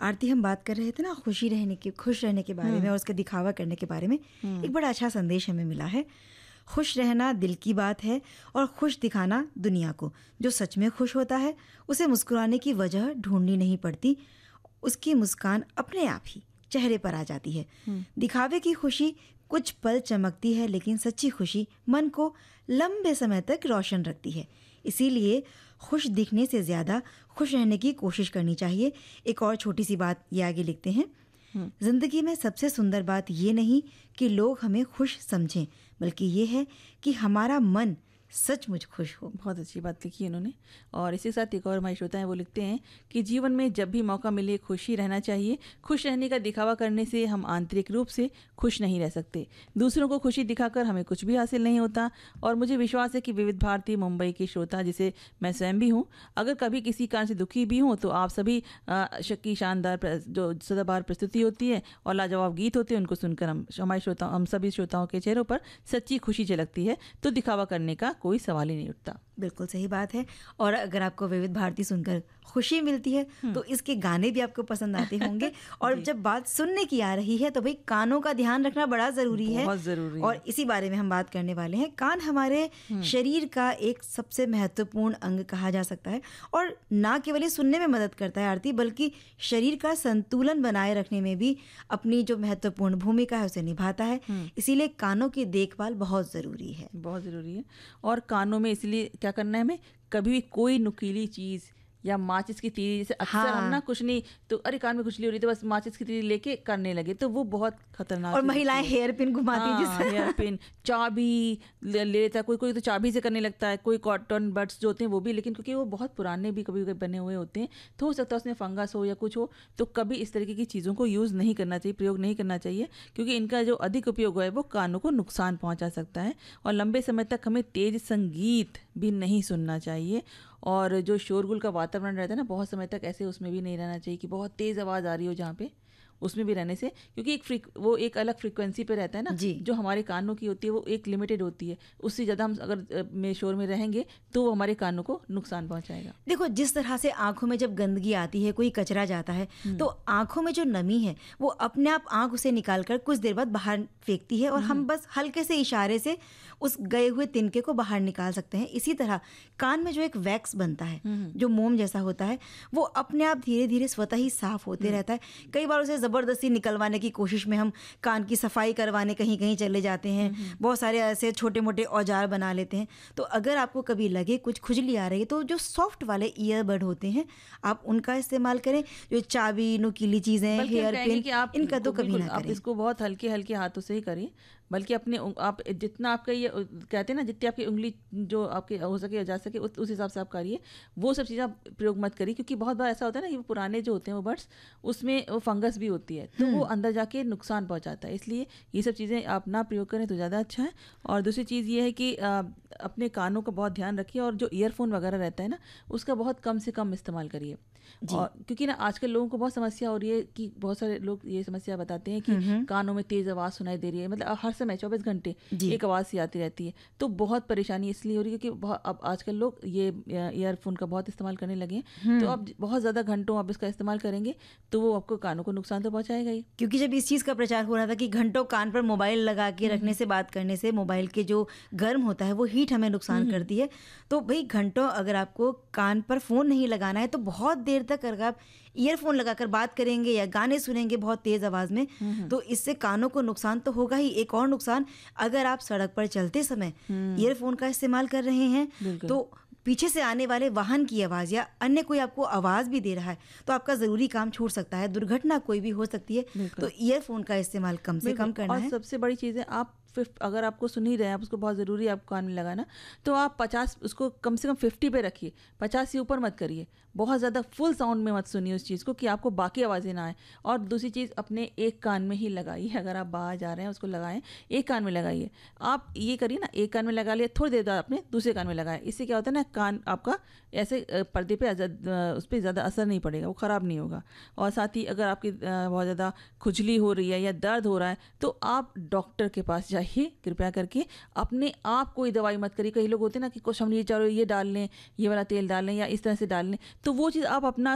आरती, हम बात कर रहे थे ना खुश रहने के बारे में और उसका दिखावा करने के बारे में। एक बड़ा अच्छा संदेश हमें मिला है। खुश रहना दिल की बात है और खुश दिखाना दुनिया को। जो सच में खुश होता है उसे मुस्कुराने की वजह ढूंढनी नहीं पड़ती, उसकी मुस्कान अपने आप ही चेहरे पर आ जाती है। दिखावे की खुशी कुछ पल चमकती है, लेकिन सच्ची खुशी मन को लंबे समय तक रोशन रखती है। इसीलिए खुश दिखने से ज़्यादा खुश रहने की कोशिश करनी चाहिए। एक और छोटी सी बात ये आगे लिखते हैं, जिंदगी में सबसे सुंदर बात ये नहीं कि लोग हमें खुश समझें, बल्कि ये है कि हमारा मन सचमुच खुश हो। बहुत अच्छी बात लिखी है इन्होंने। और इसी के साथ एक और हमारे श्रोता हैं, वो लिखते हैं कि जीवन में जब भी मौका मिले खुशी रहना चाहिए। खुश रहने का दिखावा करने से हम आंतरिक रूप से खुश नहीं रह सकते। दूसरों को खुशी दिखाकर हमें कुछ भी हासिल नहीं होता। और मुझे विश्वास है कि विविध भारती मुंबई की श्रोता, जिसे मैं स्वयं भी हूँ, अगर कभी किसी कारण से दुखी भी हूँ तो आप सभी की शानदार जो सदाबहार प्रस्तुति होती है और लाजवाब गीत होते हैं, उनको सुनकर हम सभी श्रोताओं के चेहरों पर सच्ची खुशी झलकती है। तो दिखावा करने का कोई सवाल ही नहीं उठता। बिल्कुल सही बात है। और अगर आपको विविध भारती सुनकर खुशी मिलती है तो इसके गाने भी आपको पसंद आते होंगे। और जब बात सुनने की आ रही है तो भाई कानों का ध्यान रखना बड़ा ज़रूरी है, बहुत ज़रूरी है। और इसी बारे में हम बात करने वाले हैं। कान हमारे शरीर का एक सबसे महत्वपूर्ण अंग कहा जा सकता है और ना केवल सुनने में मदद करता है आरती, बल्कि शरीर का संतुलन बनाए रखने में भी अपनी जो महत्वपूर्ण भूमिका है उसे निभाता है। इसीलिए कानों की देखभाल बहुत ज़रूरी है, बहुत ज़रूरी है। और कानों में इसलिए क्या करना है, हमें कभी भी कोई नुकीली चीज़ या माचिस की तीली, जैसे अक्सर हम ना कुछ नहीं तो अरे कान में खुजली हो रही तो बस माचिस की तीली लेके करने लगे, तो वो बहुत खतरनाक। और महिलाएं हेयर पिन घुमाती, हेयर पिन, चाबी ले लेता है, कोई तो चाबी से करने लगता है, कोई कॉटन बड्स जो होते हैं वो भी, लेकिन क्योंकि वो बहुत पुराने भी कभी बने हुए होते हैं तो हो सकता है उसमें फंगस हो या कुछ हो, तो कभी इस तरीके की चीज़ों को यूज़ नहीं करना चाहिए, प्रयोग नहीं करना चाहिए, क्योंकि इनका जो अधिक उपयोग है वो कानों को नुकसान पहुँचा सकता है। और लंबे समय तक हमें तेज संगीत भी नहीं सुनना चाहिए। और जो शोरगुल का वातावरण रहता है ना, बहुत समय तक ऐसे उसमें भी नहीं रहना चाहिए कि बहुत तेज़ आवाज़ आ रही हो जहाँ पे, उसमें भी रहने से, क्योंकि वो एक अलग फ्रीक्वेंसी पे रहता है ना, जो हमारे कानों की होती है वो एक लिमिटेड होती है, उससे ज़्यादा हम अगर शोर में रहेंगे तो वो हमारे कानों को नुकसान पहुंचाएगा। देखो, जिस तरह से आंखों में जब गंदगी आती है, कोई कचरा जाता है तो आंखों में जो नमी है वो अपने आप आंख उसे निकाल कर कुछ देर बाद बाहर फेंकती है और हम बस हल्के से इशारे से उस गए हुए तिनके को बाहर निकाल सकते हैं। इसी तरह कान में जो एक वैक्स बनता है, जो मोम जैसा होता है, वो अपने आप धीरे धीरे स्वतः ही साफ होते रहता है। कई बार उसे ज़बरदस्ती निकलवाने की कोशिश में हम कान की सफाई करवाने कहीं कहीं चले जाते हैं, बहुत सारे ऐसे छोटे मोटे औजार बना लेते हैं। तो अगर आपको कभी लगे कुछ खुजली आ रही है तो जो सॉफ्ट वाले ईयरबड होते हैं आप उनका इस्तेमाल करें। जो चाबी, नुकीली चीज़ें, हेयर पिन, इनका तो कभी ना करें। आप इसको बहुत हल्के हल्के हाथों से ही करिए, बल्कि अपने आप जितना आपका ये कहते हैं ना, जितनी आपकी उंगली जो आपके हो सके जा सके उस हिसाब से आप करिए। वो सब चीज़ें आप प्रयोग मत करिए, क्योंकि बहुत बार ऐसा होता है ना कि वो पुराने जो होते हैं वो बड्स, उसमें वो फंगस भी होती है तो वो अंदर जाके नुकसान पहुंचाता है। इसलिए ये सब चीज़ें आप ना प्रयोग करें तो ज़्यादा अच्छा है। और दूसरी चीज़ ये है कि अपने कानों का बहुत ध्यान रखिए, और जो ईयरफोन वगैरह रहता है ना उसका बहुत कम से कम इस्तेमाल करिए। और क्योंकि ना आजकल लोगों को बहुत समस्या हो रही है कि बहुत सारे लोग ये समस्या बताते हैं कि कानों में तेज़ आवाज़ सुनाई दे रही है, मतलब हर समय 24 घंटे एक आवाज़ सी आती रहती है। तो बहुत परेशानी इसलिए हो रही है क्योंकि अब आजकल लोग ये ईयरफोन का बहुत इस्तेमाल करने लगे हैं। तो अब बहुत ज़्यादा घंटों आप इसका इस्तेमाल करेंगे तो वो आपको कानों को नुकसान तो पहुँचाएगा ही। क्योंकि जब इस चीज़ का प्रचार हो रहा था कि घंटों कान पर मोबाइल लगा के रखने से, बात करने से मोबाइल के जो गर्म होता है वो हीट हमें नुकसान करती है, तो भाई घंटों अगर आपको कान पर फ़ोन नहीं लगाना है तो बहुत देर तक अगर आप ईयरफोन लगाकर बात करेंगे या गाने सुनेंगे बहुत तेज़ आवाज़ में तो इससे कानों को नुकसान तो होगा ही। एक और नुकसान, अगर आप सड़क पर चलते समय ईयरफोन का इस्तेमाल कर रहे हैं तो पीछे से आने वाले वाहन की आवाज़ या अन्य कोई आपको आवाज़ भी दे रहा है तो आपका ज़रूरी काम छूट सकता है, दुर्घटना कोई भी हो सकती है। तो ईयरफोन का इस्तेमाल कम से कम करना है। और सबसे बड़ी चीज़ है, आप अगर आपको सुन ही रहे हैं, आप उसको बहुत ज़रूरी है आपको कान में लगाना, तो आप 50 उसको कम से कम 50 पे रखिए, 50 से ऊपर मत करिए। बहुत ज़्यादा फुल साउंड में मत सुनिए उस चीज़ को कि आपको बाकी आवाज़ें ना आए। और दूसरी चीज़, अपने एक कान में ही लगाइए। अगर आप बाहर जा रहे हैं उसको लगाएं, एक कान में लगाइए। आप ये करिए ना, एक कान में लगा लिया, थोड़ी देर बाद अपने दूसरे कान में लगाएं। इससे क्या होता है ना, कान आपका ऐसे पर्दे पे उस पर ज़्यादा असर नहीं पड़ेगा, वो ख़राब नहीं होगा। और साथ ही अगर आपकी बहुत ज़्यादा खुजली हो रही है या दर्द हो रहा है तो आप डॉक्टर के पास जाइए कृपया करके। अपने आप कोई दवाई मत करिए। कई लोग होते हैं ना कि कुछ हम ये चलो ये डाल लें, ये वाला तेल डाल लें या इस तरह से डाल लें, तो वो चीज़ आप अपना